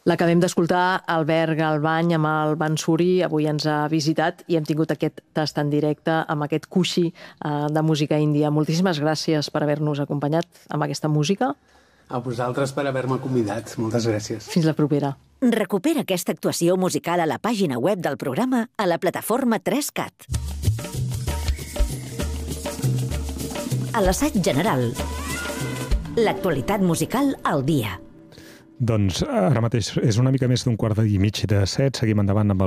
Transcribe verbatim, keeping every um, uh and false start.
L'acabem d'escoltar, Albert Galvany amb el Bansuri, avui ens ha visitat i hem tingut aquest tast en directe amb aquest coixí de música índia. Moltíssimes gràcies per haver-nos acompanyat amb aquesta música. A vosaltres per haver-me convidat. Moltes gràcies. Fins la propera. Recupera aquesta actuació musical a la pàgina web del programa a la plataforma tres cat. A l'assaig general. L'actualitat musical al dia. Doncs ara mateix és una mica més d'un quart i mig de set. Seguim endavant amb el